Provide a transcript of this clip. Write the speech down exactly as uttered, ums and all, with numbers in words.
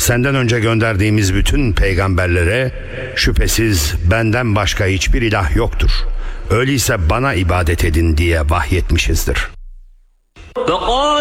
senden önce gönderdiğimiz bütün peygamberlere şüphesiz benden başka hiçbir ilah yoktur. Öyleyse bana ibadet edin diye vahyetmişizdir.